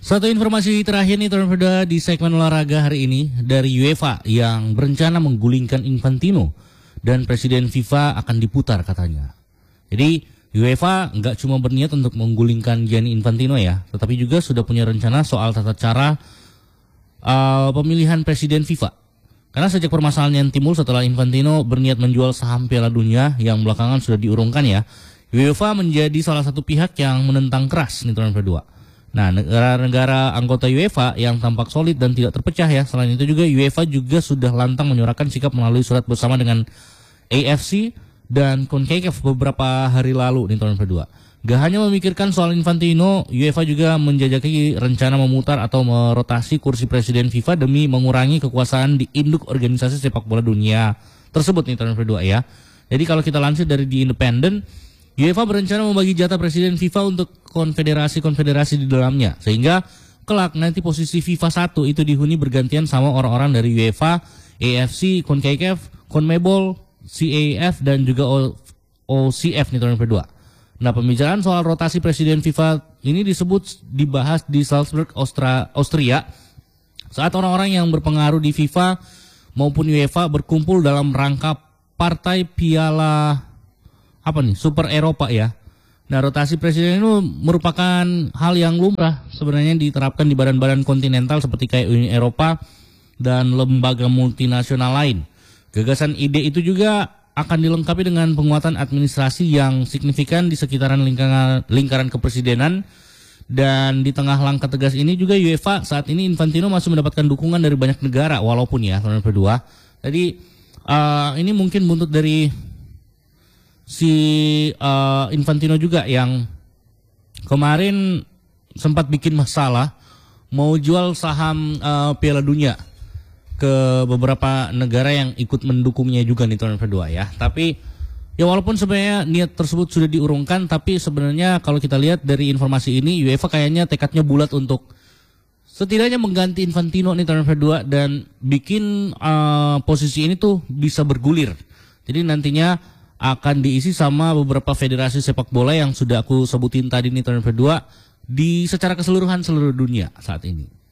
Satu informasi terakhir nih teman Perda di segmen olahraga hari ini dari UEFA yang berencana menggulingkan Infantino dan Presiden FIFA akan diputar katanya. Jadi UEFA nggak cuma berniat untuk menggulingkan Gianni Infantino ya, tetapi juga sudah punya rencana soal tata cara pemilihan Presiden FIFA. Karena sejak permasalahan yang timbul setelah Infantino berniat menjual saham Piala Dunia yang belakangan sudah diurungkan ya, UEFA menjadi salah satu pihak yang menentang keras nih teman Perda. Nah, negara-negara anggota UEFA yang tampak solid dan tidak terpecah ya. Selain itu juga UEFA juga sudah lantang menyuarakan sikap melalui surat bersama dengan AFC dan CONCACAF beberapa hari lalu nih tahun kedua. Gak hanya memikirkan soal Infantino, UEFA juga menjajaki rencana memutar atau merotasi kursi presiden FIFA demi mengurangi kekuasaan di induk organisasi sepak bola dunia tersebut nih tahun kedua ya. Jadi kalau kita lansir dari The Independent, UEFA berencana membagi jatah presiden FIFA untuk konfederasi-konfederasi di dalamnya. Sehingga kelak nanti posisi FIFA 1 itu dihuni bergantian sama orang-orang dari UEFA, AFC, CONCACAF, CONMEBOL, CAF, dan juga OCF nih tahun kedua. Nah, pembicaraan soal rotasi presiden FIFA ini dibahas di Salzburg, Austria. Saat orang-orang yang berpengaruh di FIFA maupun UEFA berkumpul dalam rangka partai Piala Super Eropa ya. Nah, rotasi presiden itu merupakan hal yang lumrah sebenarnya diterapkan di badan-badan kontinental seperti kayak Uni Eropa dan lembaga multinasional lain. Gagasan ide itu juga akan dilengkapi dengan penguatan administrasi yang signifikan di sekitaran lingkaran kepresidenan. Dan di tengah langkah tegas ini juga UEFA saat ini Infantino masih mendapatkan dukungan dari banyak negara walaupun ya teman kedua. Jadi ini mungkin buntut dari si Infantino juga yang kemarin sempat bikin masalah mau jual saham Piala Dunia ke beberapa negara yang ikut mendukungnya juga nih tahun kedua ya. Tapi ya walaupun sebenarnya niat tersebut sudah diurungkan, tapi sebenarnya kalau kita lihat dari informasi ini UEFA kayaknya tekadnya bulat untuk setidaknya mengganti Infantino nih tahun kedua dan bikin posisi ini tuh bisa bergulir. Jadi nantinya akan diisi sama beberapa federasi sepak bola yang sudah aku sebutin tadi nih tahun kedua di secara keseluruhan seluruh dunia saat ini.